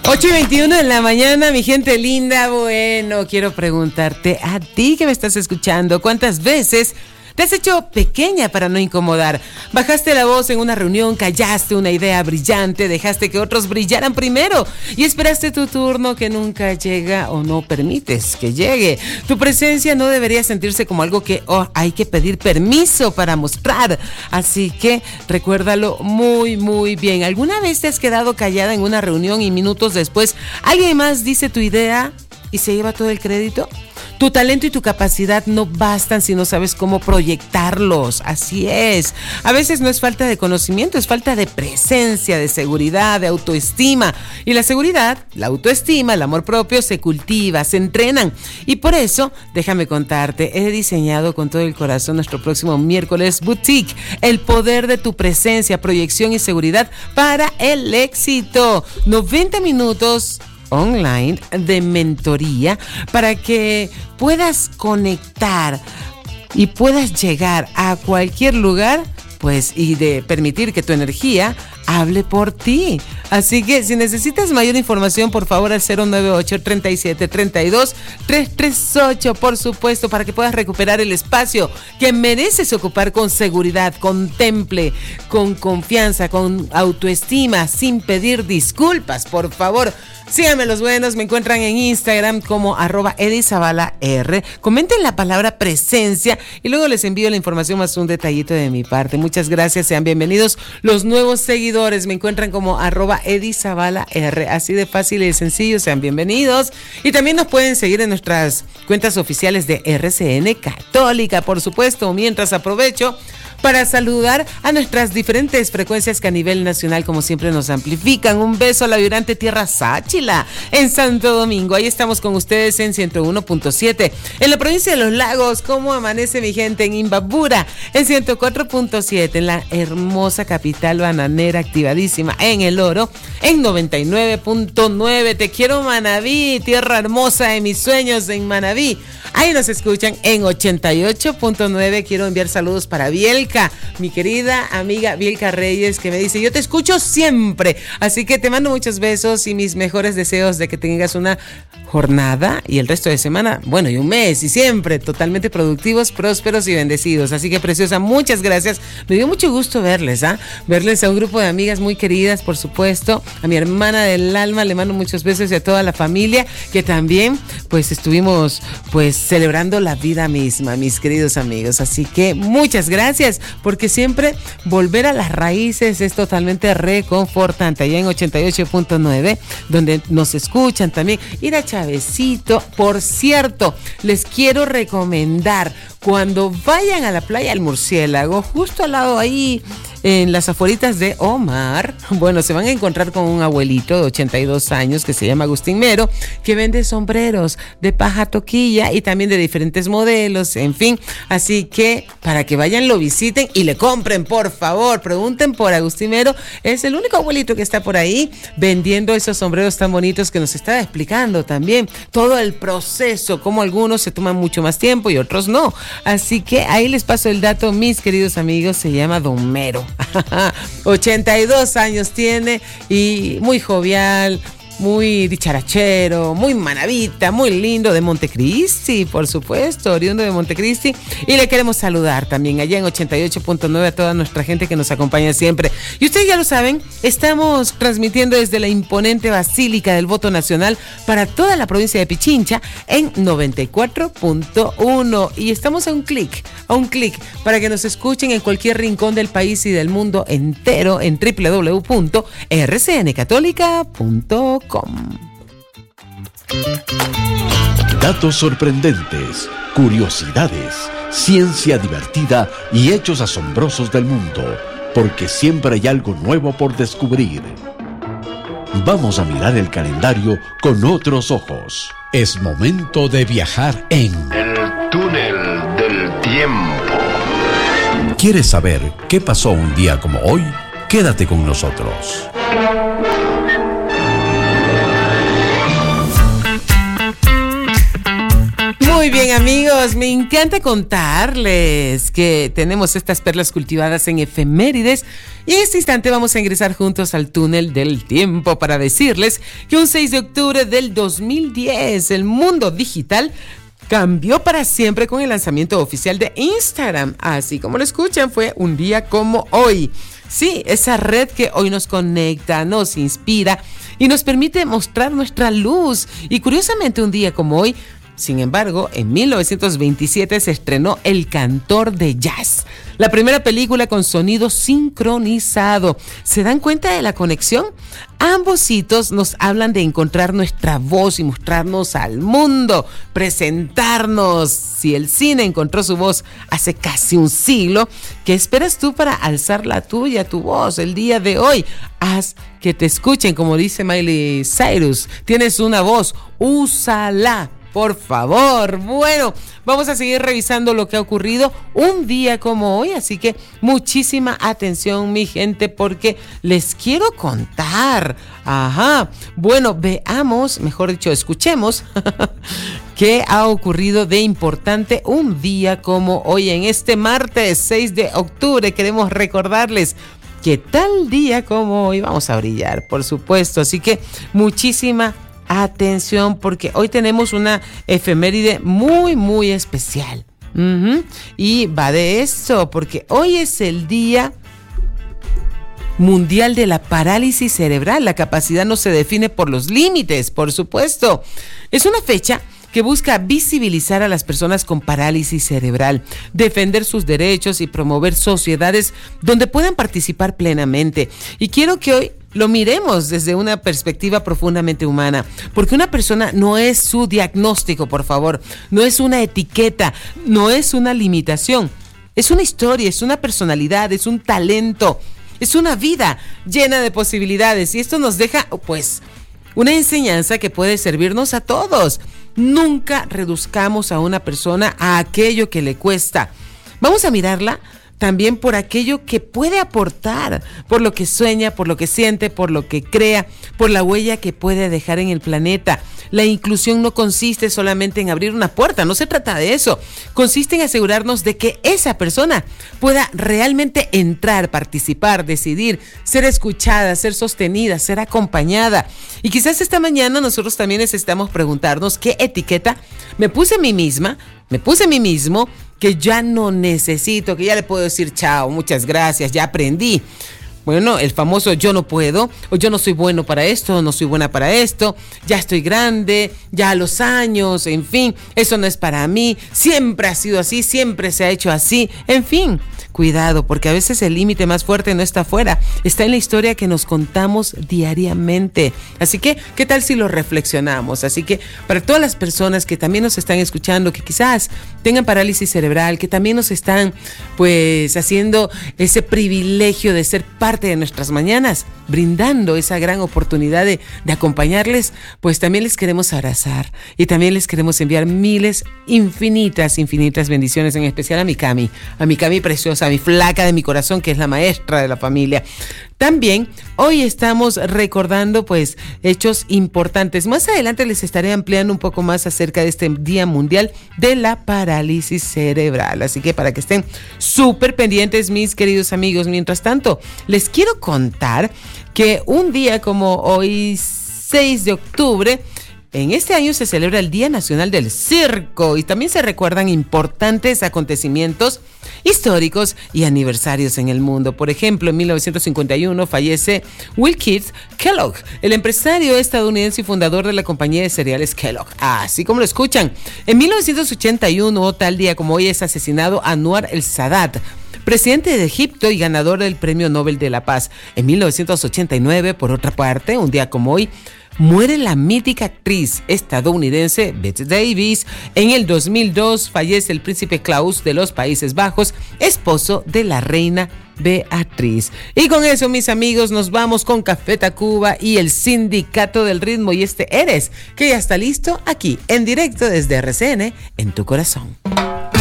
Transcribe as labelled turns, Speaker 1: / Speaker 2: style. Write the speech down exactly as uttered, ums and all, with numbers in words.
Speaker 1: ocho y veintiuno de la mañana, mi gente linda. Bueno, quiero preguntarte a ti que me estás escuchando, ¿cuántas veces te has hecho pequeña para no incomodar? Bajaste la voz en una reunión, callaste una idea brillante, dejaste que otros brillaran primero y esperaste tu turno que nunca llega o no permites que llegue. Tu presencia no debería sentirse como algo que oh, hay que pedir permiso para mostrar. Así que recuérdalo muy, muy bien. ¿Alguna vez te has quedado callada en una reunión y minutos después alguien más dice tu idea y se lleva todo el crédito? Tu talento y tu capacidad no bastan si no sabes cómo proyectarlos. Así es. A veces no es falta de conocimiento, es falta de presencia, de seguridad, de autoestima. Y la seguridad, la autoestima, el amor propio se cultiva, se entrenan. Y por eso, déjame contarte, he diseñado con todo el corazón nuestro próximo miércoles Boutique. El poder de tu presencia, proyección y seguridad para el éxito. noventa minutos online de mentoría para que puedas conectar y puedas llegar a cualquier lugar, pues, y de permitir que tu energía hable por ti. Así que si necesitas mayor información, por favor al cero nueve ocho, treinta y siete, treinta y dos, trescientos treinta y ocho, por supuesto, para que puedas recuperar el espacio que mereces ocupar con seguridad, con temple, con confianza, con autoestima, sin pedir disculpas, por favor. Síganme los buenos, me encuentran en Instagram como arroba edizabalaR. Comenten la palabra presencia y luego les envío la información más un detallito de mi parte. Muchas gracias, sean bienvenidos los nuevos seguidores. Me encuentran como arroba edizabalaR. Así de fácil y sencillo, sean bienvenidos. Y también nos pueden seguir en nuestras cuentas oficiales de R C N Católica, por supuesto. Mientras aprovecho para saludar a nuestras diferentes frecuencias que a nivel nacional, como siempre, nos amplifican. Un beso a la vibrante tierra Sáchila en Santo Domingo. Ahí estamos con ustedes en ciento uno punto siete. En la provincia de Los Lagos, ¿cómo amanece mi gente? En Imbabura, en ciento cuatro punto siete. En la hermosa capital bananera, activadísima en El Oro, en noventa y nueve punto nueve. Te quiero, Manabí, tierra hermosa de mis sueños, en Manabí. Ahí nos escuchan en ochenta y ocho punto nueve. Quiero enviar saludos para Bielka, mi querida amiga Bielka Reyes, que me dice, yo te escucho siempre. Así que te mando muchos besos y mis mejores deseos de que tengas una jornada y el resto de semana, bueno, y un mes y siempre totalmente productivos, prósperos y bendecidos. Así que, preciosa, muchas gracias. Me dio mucho gusto verles, ¿ah? ¿eh? Verles a un grupo de amigas muy queridas, por supuesto. A mi hermana del alma le mando muchos besos y a toda la familia que también, pues, estuvimos, pues, celebrando la vida misma, mis queridos amigos. Así que muchas gracias, porque siempre volver a las raíces es totalmente reconfortante. Allá en ochenta y ocho punto nueve, donde nos escuchan también, ir a Chavecito. Por cierto, les quiero recomendar, cuando vayan a la playa del Murciélago, justo al lado ahí, en las afueritas de Omar, bueno, se van a encontrar con un abuelito de ochenta y dos años que se llama Agustín Mero, que vende sombreros de paja toquilla y también de diferentes modelos, en fin. Así que para que vayan, lo visiten y le compren, por favor. Pregunten por Agustín Mero, es el único abuelito que está por ahí vendiendo esos sombreros tan bonitos que nos está explicando también todo el proceso, como algunos se toman mucho más tiempo y otros no. Así que ahí les paso el dato, mis queridos amigos. Se llama Don Mero. ochenta y dos años tiene y muy jovial, muy dicharachero, muy manavita, muy lindo, de Montecristi, por supuesto, oriundo de Montecristi. Y le queremos saludar también allá en ochenta y ocho punto nueve a toda nuestra gente que nos acompaña siempre. Y ustedes ya lo saben, estamos transmitiendo desde la imponente Basílica del Voto Nacional para toda la provincia de Pichincha en noventa y cuatro punto uno. Y estamos a un clic, a un clic, para que nos escuchen en cualquier rincón del país y del mundo entero en doble u doble u doble u punto r c n católica punto com.
Speaker 2: Datos sorprendentes, curiosidades, ciencia divertida y hechos asombrosos del mundo, porque siempre hay algo nuevo por descubrir. Vamos a mirar el calendario con otros ojos. Es momento de viajar en
Speaker 3: el túnel del tiempo.
Speaker 2: ¿Quieres saber qué pasó un día como hoy? Quédate con nosotros.
Speaker 1: Muy Muy bien, amigos, me encanta contarles que tenemos estas perlas cultivadas en efemérides y en este instante vamos a ingresar juntos al túnel del tiempo para decirles que un seis de octubre del dos mil diez el mundo digital cambió para siempre con el lanzamiento oficial de Instagram. Así como lo escuchan, fue un día como hoy. Sí, esa red que hoy nos conecta, nos inspira y nos permite mostrar nuestra luz. Y curiosamente, un día como hoy, sin embargo, en mil novecientos veintisiete se estrenó El Cantor de Jazz, la primera película con sonido sincronizado. ¿Se dan cuenta de la conexión? Ambos hitos nos hablan de encontrar nuestra voz y mostrarnos al mundo, presentarnos. Si el cine encontró su voz hace casi un siglo, ¿qué esperas tú para alzar la tuya, tu voz, el día de hoy? Haz que te escuchen, como dice Miley Cyrus. Tienes una voz, úsala. Por favor. Bueno, vamos a seguir revisando lo que ha ocurrido un día como hoy, así que muchísima atención, mi gente, porque les quiero contar. Ajá. Bueno, veamos, mejor dicho, escuchemos qué ha ocurrido de importante un día como hoy, en este martes seis de octubre. Queremos recordarles que tal día como hoy vamos a brillar, por supuesto, así que muchísima atención, porque hoy tenemos una efeméride muy, muy especial. Uh-huh. Y va de esto, porque hoy es el Día Mundial de la Parálisis Cerebral. La capacidad no se define por los límites, por supuesto. Es una fecha que busca visibilizar a las personas con parálisis cerebral, defender sus derechos y promover sociedades donde puedan participar plenamente. Y quiero que hoy lo miremos desde una perspectiva profundamente humana, porque una persona no es su diagnóstico, por favor, no es una etiqueta, no es una limitación, es una historia, es una personalidad, es un talento, es una vida llena de posibilidades, y esto nos deja, pues, una enseñanza que puede servirnos a todos. Nunca reduzcamos a una persona a aquello que le cuesta. Vamos a mirarla también por aquello que puede aportar, por lo que sueña, por lo que siente, por lo que crea, por la huella que puede dejar en el planeta. La inclusión no consiste solamente en abrir una puerta, no se trata de eso. Consiste en asegurarnos de que esa persona pueda realmente entrar, participar, decidir, ser escuchada, ser sostenida, ser acompañada. Y quizás esta mañana nosotros también necesitamos preguntarnos qué etiqueta me puse a mí misma, me puse a mí mismo, que ya no necesito, que ya le puedo decir chao, muchas gracias, ya aprendí. Bueno, el famoso yo no puedo, o yo no soy bueno para esto, no soy buena para esto, ya estoy grande, ya a los años, en fin, eso no es para mí, siempre ha sido así, siempre se ha hecho así, en fin. Cuidado, porque a veces el límite más fuerte no está afuera, está en la historia que nos contamos diariamente. Así que, ¿qué tal si lo reflexionamos? Así que, para todas las personas que también nos están escuchando, que quizás tengan parálisis cerebral, que también nos están, pues, haciendo ese privilegio de ser parte de nuestras mañanas, brindando esa gran oportunidad de, de acompañarles, pues también les queremos abrazar y también les queremos enviar miles, infinitas, infinitas bendiciones, en especial a mi Cami, a mi Cami preciosa, a mi flaca de mi corazón, que es la maestra de la familia. También hoy estamos recordando, pues, hechos importantes. Más adelante les estaré ampliando un poco más acerca de este Día Mundial de la Parálisis Cerebral. Así que para que estén súper pendientes, mis queridos amigos. Mientras tanto, les quiero contar que un día como hoy, seis de octubre, en este año se celebra el Día Nacional del Circo y también se recuerdan importantes acontecimientos históricos y aniversarios en el mundo. Por ejemplo, en mil novecientos cincuenta y uno fallece Will Keith Kellogg, el empresario estadounidense y fundador de la compañía de cereales Kellogg. Así como lo escuchan. En mil novecientos ochenta y uno, tal día como hoy, es asesinado Anwar el Sadat, presidente de Egipto y ganador del Premio Nobel de la Paz. En mil novecientos ochenta y nueve, por otra parte, un día como hoy, muere la mítica actriz estadounidense Bette Davis. En el dos mil dos fallece el príncipe Klaus de los Países Bajos, esposo de la reina Beatriz. Y con eso, mis amigos, nos vamos con Café Tacuba y el Sindicato del Ritmo y este Eres, que ya está listo aquí en directo desde R C N en tu corazón.